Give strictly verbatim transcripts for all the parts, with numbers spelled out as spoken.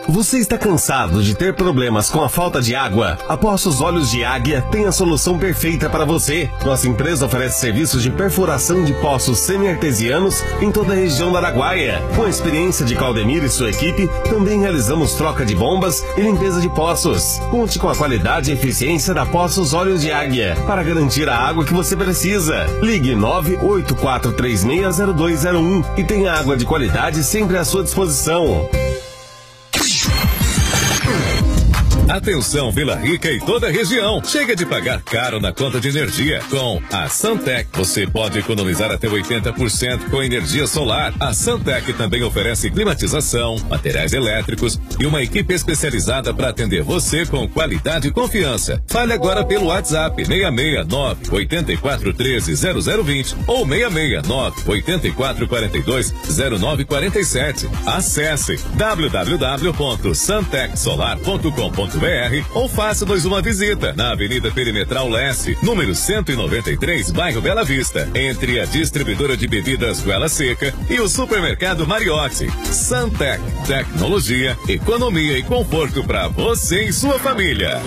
Você está cansado de ter problemas com a falta de água? A Poços Olhos de Águia tem a solução perfeita para você. Nossa empresa oferece serviços de perfuração de poços semi-artesianos em toda a região da Araguaia. Com a experiência de Claudemir e sua equipe, também realizamos troca de bombas e limpeza de poços. Conte com a qualidade e eficiência da Poços Olhos de Águia para garantir a água que você precisa. Ligue nove oito quatro três seis zero dois zero um e tenha água de qualidade sempre à sua disposição. Atenção Vila Rica e toda a região. Chega de pagar caro na conta de energia. Com a Santec, você pode economizar até oitenta por cento com energia solar. A Santec também oferece climatização, materiais elétricos e uma equipe especializada para atender você com qualidade e confiança. Fale agora pelo WhatsApp seis seis nove, oito quatro um três, zero zero dois zero ou seis seis nove, oito quatro quatro dois, zero nove quatro sete. Acesse w w w ponto santec solar ponto com ponto b r ou faça-nos uma visita na Avenida Perimetral Leste, número cento e noventa e três, bairro Bela Vista, entre a distribuidora de bebidas Goela Seca e o supermercado Mariotti. Santec, tecnologia, economia e conforto para você e sua família.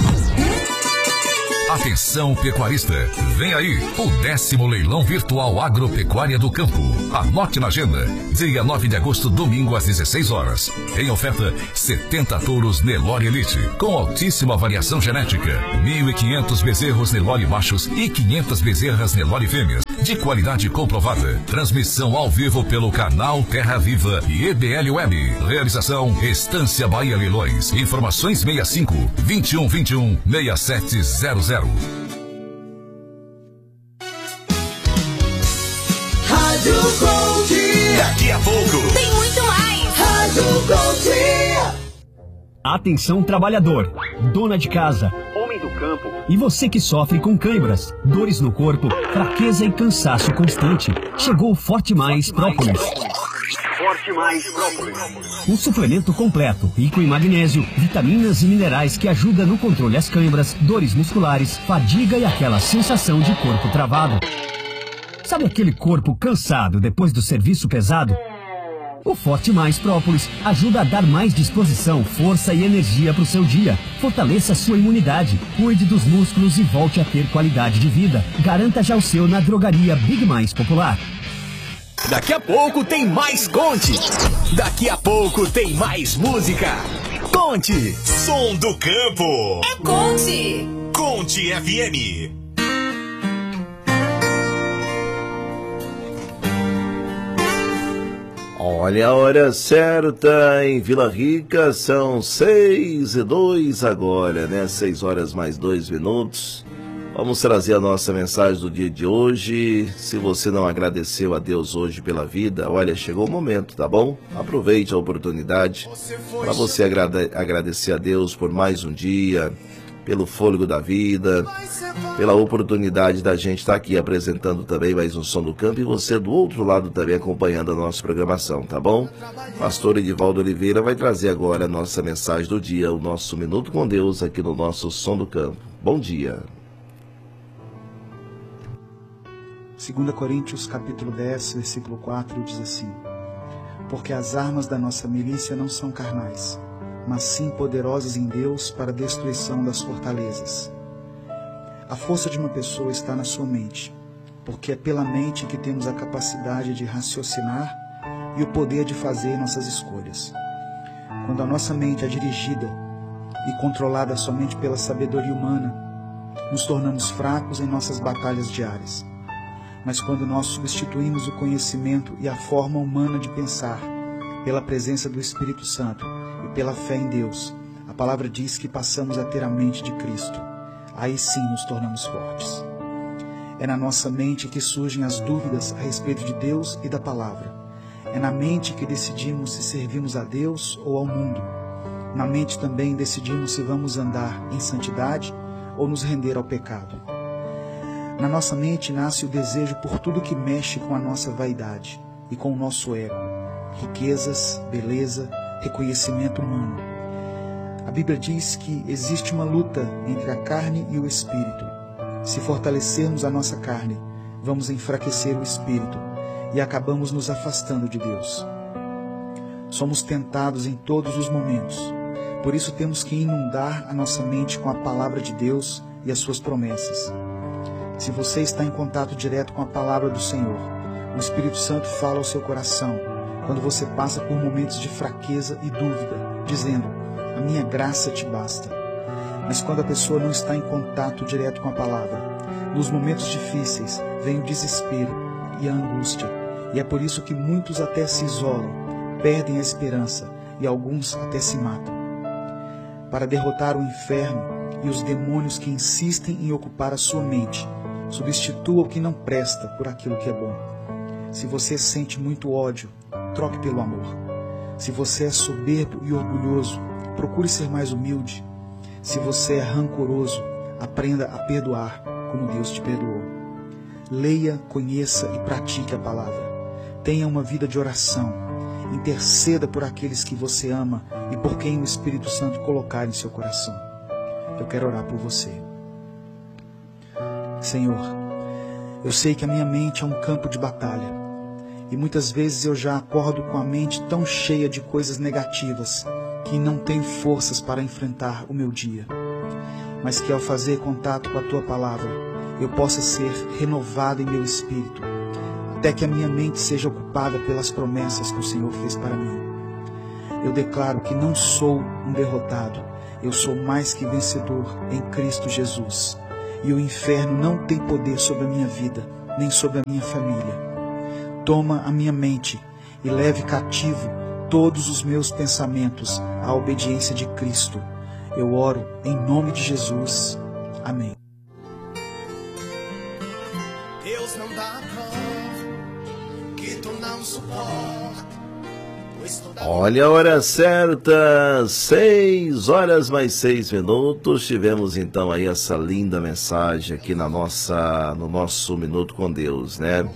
Atenção pecuarista, vem aí o décimo leilão virtual agropecuária do campo. Anote na agenda, dia nove de agosto, domingo às dezesseis horas. Em oferta, setenta touros Nelore Elite, com altíssima variação genética, mil e quinhentos bezerros Nelore machos e quinhentas bezerras Nelore fêmeas, de qualidade comprovada. Transmissão ao vivo pelo canal Terra Viva e E B L Web. Realização Estância Bahia Leilões. Informações seis cinco, vinte e um vinte e um, seis sete zero zero. Rádio Gold. Daqui a pouco Tem muito mais. Rádio Gold. Atenção trabalhador, dona de casa, homem do campo e você que sofre com câimbras, dores no corpo, fraqueza e cansaço constante. Chegou o Forte Mais Própolis. Forte Mais Própolis. Um suplemento completo, rico em magnésio, vitaminas e minerais que ajuda no controle das câimbras, dores musculares, fadiga e aquela sensação de corpo travado. Sabe aquele corpo cansado depois do serviço pesado? O Forte Mais Própolis ajuda a dar mais disposição, força e energia para o seu dia. Fortaleça sua imunidade, cuide dos músculos e volte a ter qualidade de vida. Garanta já o seu na drogaria Big Mais Popular. Daqui a pouco tem mais Conte. Daqui a pouco tem mais música. Conte, som do campo. É Conte. Conte F M. Olha a hora certa em Vila Rica, são seis e dois agora, né? Seis horas mais dois minutos. Vamos trazer a nossa mensagem do dia de hoje. Se você não agradeceu a Deus hoje pela vida, olha, chegou o momento, tá bom? Aproveite a oportunidade para você agrade- agradecer a Deus por mais um dia, pelo fôlego da vida, pela oportunidade da gente estar aqui apresentando também mais um Som do Campo e você do outro lado também acompanhando a nossa programação, tá bom? Pastor Edivaldo Oliveira vai trazer agora a nossa mensagem do dia, o nosso Minuto com Deus aqui no nosso Som do Campo. Bom dia. dois Coríntios capítulo dez, versículo quatro diz assim: porque as armas da nossa milícia não são carnais, mas sim poderosas em Deus para a destruição das fortalezas. A força de uma pessoa está na sua mente, porque é pela mente que temos a capacidade de raciocinar e o poder de fazer nossas escolhas. Quando a nossa mente é dirigida e controlada somente pela sabedoria humana, nos tornamos fracos em nossas batalhas diárias. Mas quando nós substituímos o conhecimento e a forma humana de pensar pela presença do Espírito Santo e pela fé em Deus, a palavra diz que passamos a ter a mente de Cristo. Aí sim nos tornamos fortes. É na nossa mente que surgem as dúvidas a respeito de Deus e da palavra. É na mente que decidimos se servimos a Deus ou ao mundo. Na mente também decidimos se vamos andar em santidade ou nos render ao pecado. Na nossa mente nasce o desejo por tudo que mexe com a nossa vaidade e com o nosso ego, riquezas, beleza, reconhecimento humano. A Bíblia diz que existe uma luta entre a carne e o espírito. Se fortalecermos a nossa carne, vamos enfraquecer o espírito e acabamos nos afastando de Deus. Somos tentados em todos os momentos. Por isso temos que inundar a nossa mente com a palavra de Deus e as suas promessas. Se você está em contato direto com a palavra do Senhor, o Espírito Santo fala ao seu coração quando você passa por momentos de fraqueza e dúvida, dizendo: a minha graça te basta. Mas quando a pessoa não está em contato direto com a palavra, nos momentos difíceis vem o desespero e a angústia. E é por isso que muitos até se isolam, perdem a esperança e alguns até se matam. Para derrotar o inferno e os demônios que insistem em ocupar a sua mente, substitua o que não presta por aquilo que é bom. Se você sente muito ódio, troque pelo amor. Se você é soberbo e orgulhoso, procure ser mais humilde. Se você é rancoroso, aprenda a perdoar como Deus te perdoou. Leia, conheça e pratique a palavra. Tenha uma vida de oração. Interceda por aqueles que você ama e por quem o Espírito Santo colocar em seu coração. Eu quero orar por você. Senhor, eu sei que a minha mente é um campo de batalha. E muitas vezes eu já acordo com a mente tão cheia de coisas negativas que não tenho forças para enfrentar o meu dia. Mas que ao fazer contato com a Tua Palavra, eu possa ser renovado em meu espírito, até que a minha mente seja ocupada pelas promessas que o Senhor fez para mim. Eu declaro que não sou um derrotado, eu sou mais que vencedor em Cristo Jesus. E o inferno não tem poder sobre a minha vida, nem sobre a minha família. Toma a minha mente e leve cativo todos os meus pensamentos à obediência de Cristo. Eu oro em nome de Jesus. Amém. Deus não dá prova que tu não suporta. Olha a hora certa, seis horas mais seis minutos. Tivemos então aí essa linda mensagem aqui na nossa, no nosso Minuto com Deus, né?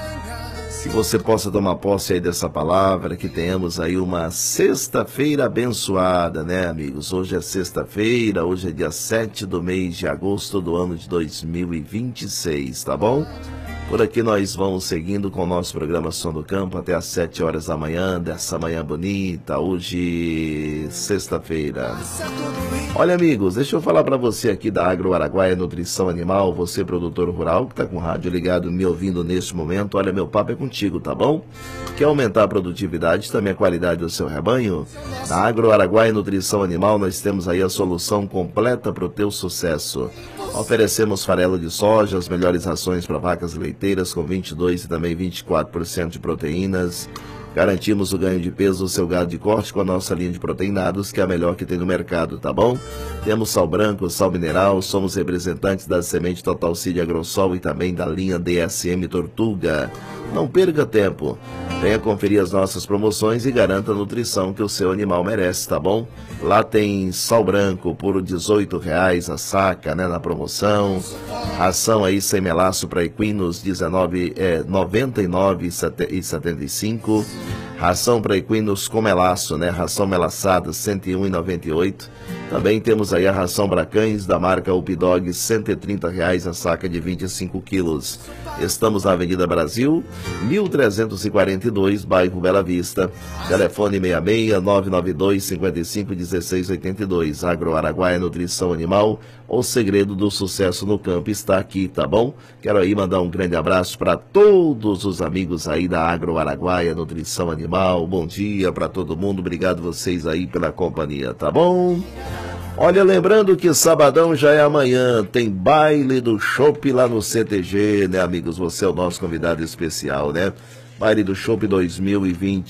Que você possa tomar posse aí dessa palavra, que tenhamos aí uma sexta-feira abençoada, né, amigos? Hoje é sexta-feira, hoje é dia sete do mês de agosto do ano de dois mil e vinte e seis, tá bom? Por aqui nós vamos seguindo com o nosso programa Som do Campo até às sete horas da manhã, dessa manhã bonita, hoje, sexta-feira. Olha, amigos, deixa eu falar para você aqui da Agro Araguaia Nutrição Animal, você produtor rural que está com o rádio ligado me ouvindo neste momento, olha, meu papo é contigo, tá bom? Quer aumentar a produtividade, também a qualidade do seu rebanho? Na Agro Araguaia Nutrição Animal nós temos aí a solução completa para o teu sucesso. Oferecemos farelo de soja, as melhores rações para vacas leiteiras com vinte e dois por cento e também vinte e quatro por cento de proteínas. Garantimos o ganho de peso do seu gado de corte com a nossa linha de proteinados, que é a melhor que tem no mercado, tá bom? Temos sal branco, sal mineral, somos representantes da semente Total Seed Agrosol e também da linha D S M Tortuga. Não perca tempo. Venha conferir as nossas promoções e garanta a nutrição que o seu animal merece, tá bom? Lá tem sal branco por dezoito reais a saca, né, na promoção. Ração aí sem melaço para equinos, dezenove, é, noventa e nove reais e setenta e cinco centavos. Ração para equinos com melaço, né? Ração melaçada, cento e um reais e noventa e oito centavos. Também temos aí a ração para cães da marca Updog, cento e trinta reais a saca de vinte e cinco quilos. Estamos na Avenida Brasil, mil trezentos e quarenta e dois, bairro Bela Vista. Telefone seis seis, nove nove dois, cinco cinco, um seis oito dois. Agro Araguaia Nutrição Animal, o segredo do sucesso no campo está aqui, tá bom? Quero aí mandar um grande abraço para todos os amigos aí da Agro Araguaia Nutrição Animal. Bom dia para todo mundo, obrigado vocês aí pela companhia, tá bom? Olha, lembrando que sabadão já é amanhã, tem baile do chopp lá no C T G, né, amigos? Você é o nosso convidado especial, né? Baile do chopp dois mil e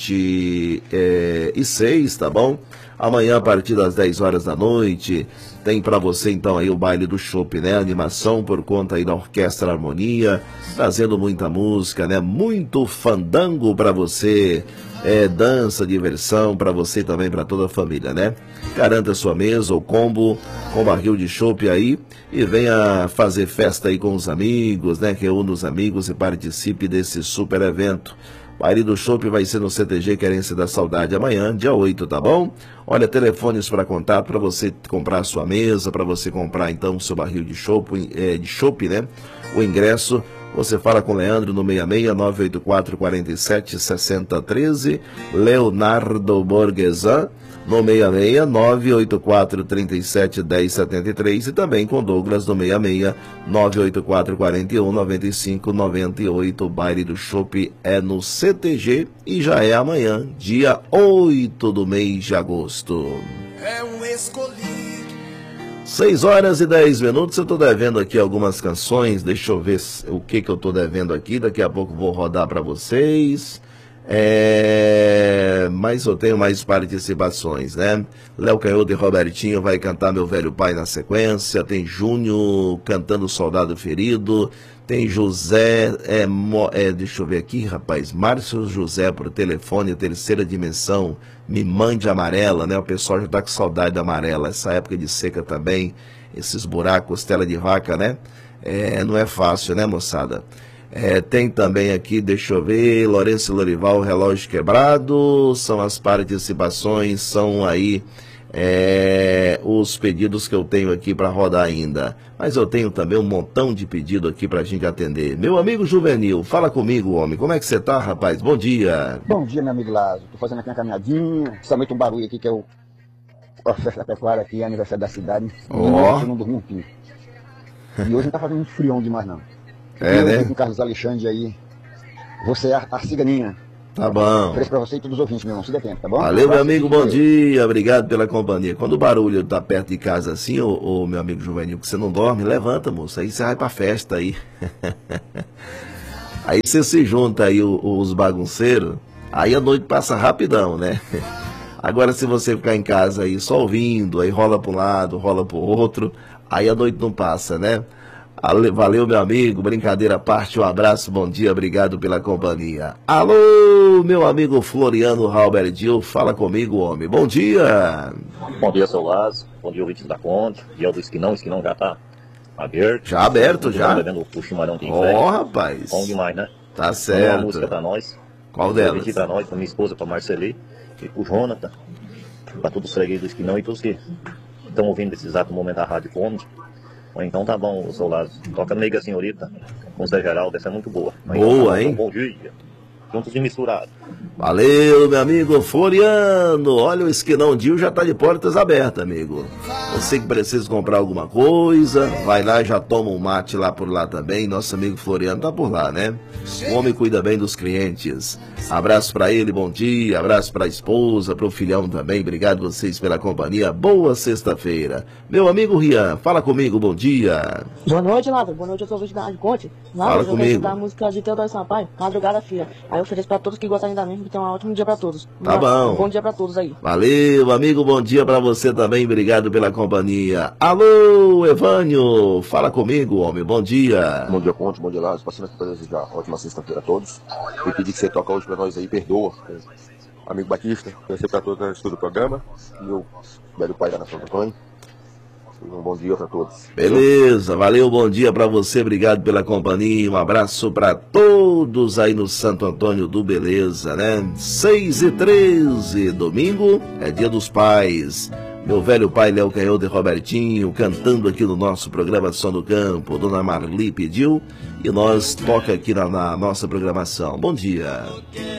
vinte e seis, tá bom? Amanhã, a partir das dez horas da noite, tem pra você então aí o baile do chopp, né? Animação por conta aí da Orquestra Harmonia, trazendo muita música, né? Muito fandango pra você, é, dança, diversão pra você e também pra toda a família, né? Garanta sua mesa ou combo com barril de chopp aí e venha fazer festa aí com os amigos, né? Reúna os amigos e participe desse super evento. Baile do chopp vai ser no C T G Querência da Saudade amanhã, dia oito, tá bom? Olha, telefones para contato para você comprar a sua mesa, para você comprar então o seu barril de chopp, é, de chopp, né? O ingresso, Você fala com o Leandro no seis seis nove oito quatro quatro sete seis zero um três, Leonardo Borghesan no seis seis nove oito quatro três sete um zero sete três e também com Douglas no seis seis nove oito quatro quatro um nove cinco nove oito. O baile do Chopp é no C T G e já é amanhã, dia oito do mês de agosto. É um escolhido. seis horas e dez minutos, eu tô devendo aqui algumas canções, deixa eu ver o que que eu tô devendo aqui, daqui a pouco vou rodar para vocês, é... mas eu tenho mais participações, né? Léo Canhoto e Robertinho vai cantar Meu Velho Pai na sequência, tem Júnior cantando Soldado Ferido, tem José, é, é, deixa eu ver aqui, rapaz, Márcio José por telefone, Terceira Dimensão, Me Mande Amarela, né? O pessoal já tá com saudade da amarela, essa época de seca também, esses buracos, tela de vaca, né? É, não é fácil, né, moçada? É, tem também aqui, deixa eu ver, Lourenço e Lorival, Relógio Quebrado, são as participações, são aí é, os pedidos que eu tenho aqui para rodar ainda. Mas eu tenho também um montão de pedido aqui pra gente atender. Meu amigo Juvenil, fala comigo, homem. Como é que você tá, rapaz? Bom dia. Bom dia, meu amigo Lázaro. Tô fazendo aqui uma caminhadinha. Principalmente um barulho aqui que é o a festa da pecuária aqui, é aniversário da cidade. Ó. Eu não dormi um pingo. E hoje não tá fazendo um frião demais, não. É, eu né? com o Carlos Alexandre aí. Você é a, a ciganinha. Tá bom. Ofereço pra você e todos os ouvintes, meu irmão. Se der tempo, tá bom? Valeu, meu amigo, bom dia, obrigado pela companhia. Quando o barulho tá perto de casa assim, ô, ô meu amigo Juvenil, que você não dorme, levanta, moço, aí você vai pra festa aí. Aí você se junta aí o, os bagunceiros, aí a noite passa rapidão, né? Agora se você ficar em casa aí só ouvindo, aí rola pra um lado, rola pro outro, aí a noite não passa, né? Valeu, meu amigo, brincadeira à parte, um abraço, bom dia, obrigado pela companhia. Alô, meu amigo Floriano Halberdil, fala comigo, homem, bom dia. Bom dia, seu Lázaro, bom dia, ouvintes da Conte, dia do Esquinão, o Esquinão já tá aberto. Já aberto, já? Bebendo o chimarrão de Ó, oh, rapaz. Bom demais, né? Tá certo. Uma música pra nós. Qual delas? Eu pra nós, pra minha esposa, pra Marceli, e pro Jonathan, pra todos os fregueses do Esquinão e todos que estão ouvindo nesse exato momento a Rádio Conte. Então tá bom, seu Lázaro. Toca Nega Senhorita, com Zé Geraldo, essa é muito boa. Boa, então, tá bom, hein? Bom dia. Juntos e misturados. Valeu, meu amigo Floriano. Olha, o Esquinão Dil já tá de portas abertas, amigo. Você que precisa comprar alguma coisa, vai lá, já toma um mate lá por lá também. Nosso amigo Floriano tá por lá, né? O homem cuida bem dos clientes. Abraço pra ele, bom dia. Abraço pra esposa, pro filhão também. Obrigado vocês pela companhia. Boa sexta-feira. Meu amigo Rian, fala comigo, bom dia. Boa noite, Lázaro. Boa noite, eu sou o da Rádio Conte. Fala eu comigo. da música de Teodoro Sampaio, Madrugada Fria. Aí eu ofereço pra todos que gostarem da mesma, que tenham um ótimo dia pra todos. Tá bom. Um bom dia pra todos aí. Valeu, amigo, bom dia pra você também, obrigado pela companhia. Alô, Evânio, fala comigo, homem, bom dia. Bom dia, Conte, bom dia, Lázaro, passando aqui pra desejar ótima sexta-feira a todos. Eu pedi que você toca hoje pra nós aí, Perdoa, amigo Batista, conhecer pra todos antes do programa, meu velho pai da Nação Antônio. Um bom dia pra todos. Beleza, valeu, bom dia pra você, obrigado pela companhia, um abraço pra todos aí no Santo Antônio do Beleza, né? seis e treze, domingo é dia dos pais. Meu velho pai Léo Canhoto e Robertinho cantando aqui no nosso programa Som do Campo. Dona Marli pediu e nós toca aqui na, na nossa programação. Bom dia.